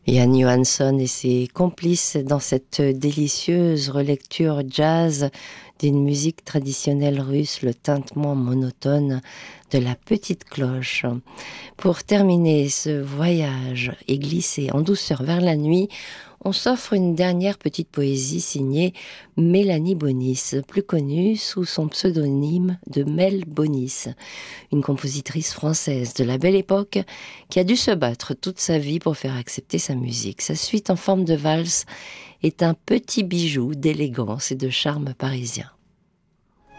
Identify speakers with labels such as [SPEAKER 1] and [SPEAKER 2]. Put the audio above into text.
[SPEAKER 1] Yann Johansson et ses complices dans cette délicieuse relecture jazz d'une musique traditionnelle russe, le tintement monotone de la petite cloche. Pour terminer ce voyage et glisser en douceur vers la nuit, on s'offre une dernière petite poésie signée Mélanie Bonis, plus connue sous son pseudonyme de Mel Bonis, une compositrice française de la belle époque qui a dû se battre toute sa vie pour faire accepter sa musique. Sa suite en forme de valse est un petit bijou d'élégance et de charme parisien.